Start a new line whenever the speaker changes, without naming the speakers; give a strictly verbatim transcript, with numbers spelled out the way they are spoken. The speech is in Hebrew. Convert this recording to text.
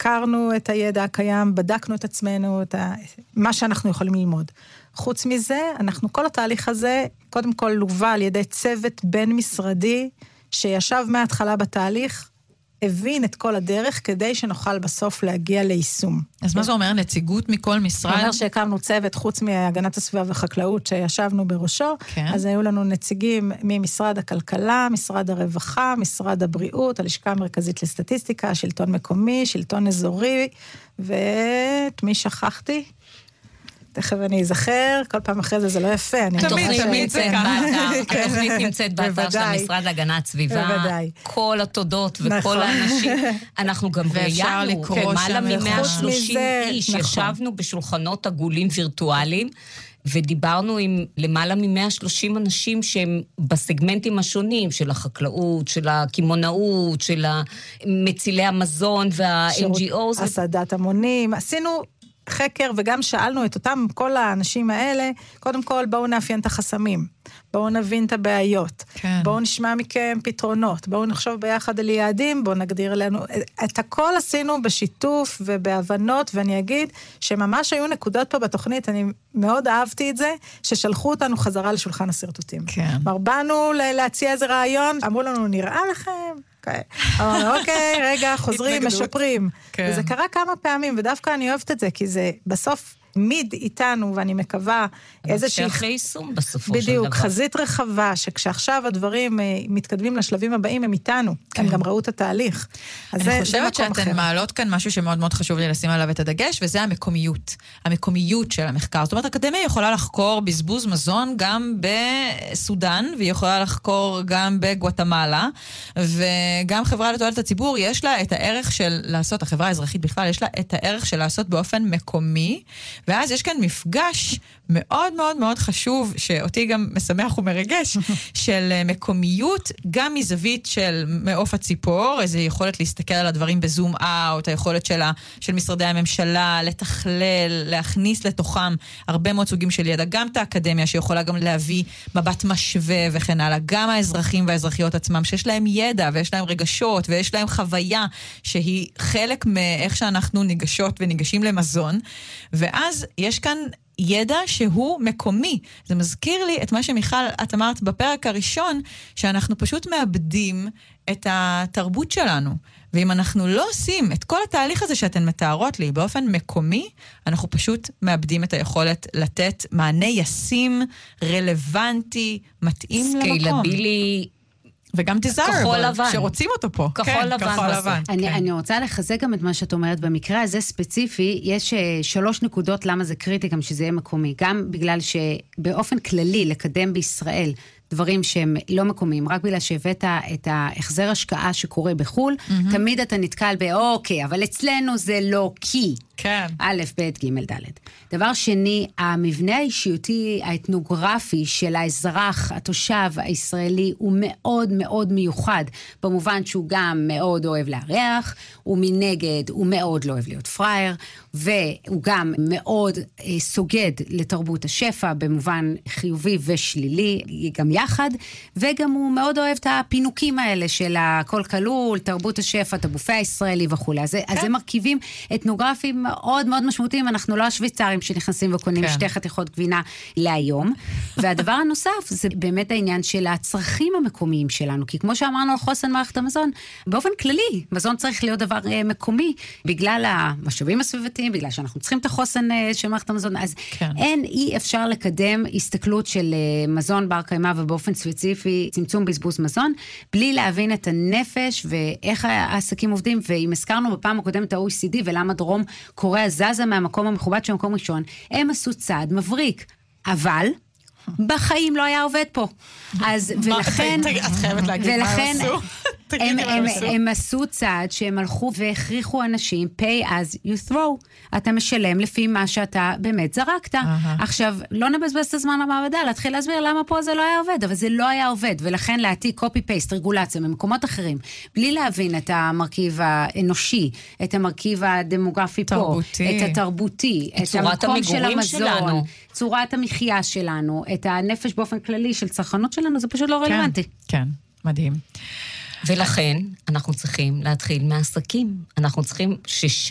הכרנו את הידע הקיים, בדקנו את עצמנו, את ה... מה שאנחנו יכולים ללמוד. חוץ מזה, אנחנו כל התהליך הזה, קודם כל לובה על ידי צוות בין משרדי, שישב מההתחלה בתהליך, הבין את כל הדרך, כדי שנוכל בסוף להגיע ליישום.
אז מה זה אומר? נציגות מכל משרד?
זה אומר שהקמנו צוות, חוץ מהגנת הסביבה וחקלאות, שישבנו בראשו, כן. אז היו לנו נציגים ממשרד הכלכלה, משרד הרווחה, משרד הבריאות, הלשכה המרכזית לסטטיסטיקה, שלטון מקומי, שלטון אזורי, ואת מי שכחתי? תכף אני אזכר, כל פעם אחרי זה זה לא יפה.
התוכנית נמצאת באתר, התוכנית נמצאת באתר של המשרד להגנת סביבה, כל התודות וכל האנשים, אנחנו גם ראיינו, למעלה מ-מאה ושלושים איש, ישבנו בשולחנות עגולים וירטואליים, ודיברנו עם למעלה מ-מאה ושלושים אנשים שהם בסגמנטים השונים, של החקלאות, של הכימונאות, של מצילי המזון וה-אן ג'י או'ס.
הסעדת המונים, עשינו חקר, וגם שאלנו את אותם, כל האנשים האלה, קודם כל בואו נאפיין את החסמים, בואו נבין את הבעיות, כן. בואו נשמע מכם פתרונות, בואו נחשוב ביחד על יעדים, בואו נגדיר לנו, את הכל עשינו בשיתוף ובהבנות, ואני אגיד שממש היו נקודות פה בתוכנית, אני מאוד אהבתי את זה, ששלחו אותנו חזרה לשולחן הסרטוטים. כן. באנו להציע איזה רעיון, אמרו לנו, נראה לכם? אמרנו, אוקיי, רגע, חוזרים, משפרים. וזה קרה כמה פעמים, ודווקא אני אוהבת את זה, כי זה בסוף מיד איתנו, ואני מקווה איזושהי...
נפשך ליישום בסופו של דבר.
בדיוק, חזית רחבה, שכשעכשיו הדברים מתקדמים לשלבים הבאים, הם איתנו. הם גם ראו את התהליך.
אני חושבת שאתן מעלות כאן משהו שמאוד מאוד חשוב לי לשים עליו את הדגש, וזה המקומיות. המקומיות של המחקר. זאת אומרת, האקדמיה יכולה לחקור בזבוז מזון גם בסודן, והיא יכולה לחקור גם בגואטמלה, וגם חברה לתועלת הציבור, יש לה את הערך של לעשות, החברה האזרחית בכלל, יש לה את הערך של לעשות באופן מקומי, ואז יש כאן מפגש מאוד מאוד מאוד חשוב, שאותי גם משמח ומרגש, של מקומיות, גם מזווית של מעוף הציפור, איזו יכולת להסתכל על הדברים בזום אאוט, היכולת שלה, של משרדי הממשלה, לתכלל, להכניס לתוכם הרבה מאוד סוגים של ידע, גם את האקדמיה שיכולה גם להביא מבט משווה וכן הלאה, גם האזרחים והאזרחיות עצמם, שיש להם ידע ויש להם רגשות ויש להם חוויה, שהיא חלק מאיך שאנחנו ניגשות וניגשים למזון, ואז יש כאן ידע שהוא מקומי. זה מזכיר לי את מה שמיכל, את אמרת בפרק הראשון, שאנחנו פשוט מאבדים את התרבות שלנו. ואם אנחנו לא עושים את כל התהליך הזה שאתן מתארות לי באופן מקומי, אנחנו פשוט מאבדים את היכולת לתת מענה ישים, רלוונטי, מתאים למקום.
סקיילבילי,
וגם desirable, שרוצים אותו פה.
כחול לבן.
אני רוצה לחזק גם את מה שאת אומרת, במקרה הזה ספציפי, יש שלוש נקודות למה זה קריטי גם שזה יהיה מקומי, גם בגלל שבאופן כללי לקדם בישראל דברים שהם לא מקומיים, רק בגלל שהבאת את ההחזר השקעה שקורה בחול, תמיד אתה נתקל באוקיי, אבל אצלנו זה לא כי.
כן.
א', ב', ג', ד'. דבר שני, המבנה האישיותי, האתנוגרפי של האזרח, התושב הישראלי, הוא מאוד מאוד מיוחד, במובן שהוא גם מאוד אוהב להריח, ומנגד הוא מאוד לא אוהב להיות פרייר, והוא גם מאוד אה, סוגד לתרבות השפע, במובן חיובי ושלילי, גם יחד, וגם הוא מאוד אוהב את הפינוקים האלה של הכל כלול, תרבות השפע, את הבופה הישראלי וכו'. אז, כן. אז זה מרכיבים אתנוגרפיים מאוד מאוד משמעותיים, אנחנו לא השוויצרים שנכנסים וקונים כן. שתי חתיכות גבינה להיום. והדבר הנוסף זה באמת העניין של הצרכים המקומיים שלנו, כי כמו שאמרנו על חוסן מערכת המזון, באופן כללי, מזון צריך להיות דבר uh, מקומי, בגלל המשאבים הסביבתיים, בגלל שאנחנו צריכים את החוסן uh, של מערכת המזון, אז כן. אין, אי אפשר לקדם הסתכלות של uh, מזון בר קיימא ובאופן ספציפי, צמצום בזבוז מזון, בלי להבין את הנפש ואיך העסקים עובדים, ואם הזכרנו בפעם הקודמת את ה-או אי סי די ולמה דרום קוריאה זזה מהמקום המכובד של המקום ראשון, הם עשו צעד מבריק, אבל בחיים לא היה עובד פה. אז ולכן,
את חייבת להגיד מה עשו.
הם, הם, הם עשו צעד שהם הלכו והכריחו אנשים, pay as you throw. אתה משלם לפי מה שאתה באמת זרקת. עכשיו, לא נבזבז את הזמן למעבדה, להתחיל להסביר למה פה זה לא היה עובד, אבל זה לא היה עובד, ולכן להעתיק copy-paste, רגולציה ממקומות אחרים, בלי להבין את המרכיב האנושי, את המרכיב הדמוגרפי פה, את התרבותי, את המקום של המזון, צורת המחיה שלנו, את הנפש באופן כללי של צרכנות שלנו, זה פשוט לא רלוונטי.
כן, מדהים.
ולכן אנחנו צריכים להתחיל מעסקים. אנחנו צריכים שש...